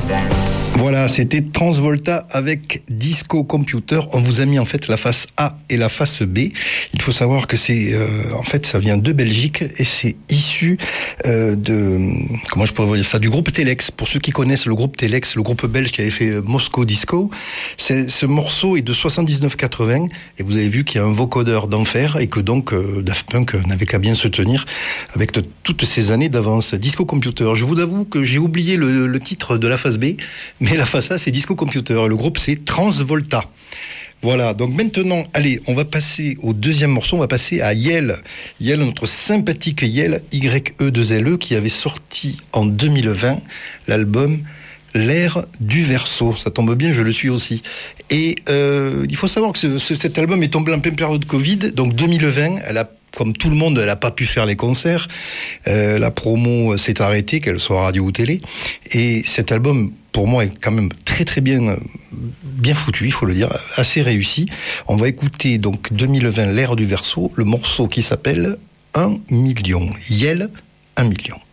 Voilà, c'était Transvolta avec Disco Computer. On vous a mis en fait la face A et la face B. Il faut savoir que c'est, en fait, ça vient de Belgique et c'est issu comment je pourrais vous dire ça, du groupe Telex. Pour ceux qui connaissent le groupe Telex, le groupe belge qui avait fait Moscow Disco, ce morceau est de 79-80 et vous avez vu qu'il y a un vocodeur d'enfer et que donc Daft Punk n'avait qu'à bien se tenir avec toutes ces années d'avance. Disco Computer. Je vous avoue que j'ai oublié le titre de la face B. Mais la face A, c'est Disco Computer. Le groupe, c'est Transvolta. Voilà, donc maintenant, allez, on va passer au deuxième morceau. On va passer à Yell. Yell, notre sympathique Yell, YE2LE, qui avait sorti en 2020 l'album L'ère du verso. Ça tombe bien, je le suis aussi. Et il faut savoir que cet album est tombé en pleine période de Covid. Donc 2020, comme tout le monde, elle n'a pas pu faire les concerts. La promo s'est arrêtée, qu'elle soit radio ou télé. Et cet album, pour moi, est quand même très très bien foutu, il faut le dire, assez réussi. On va écouter donc 2020, l'ère du verso, le morceau qui s'appelle 1 million. Yell, 1 million.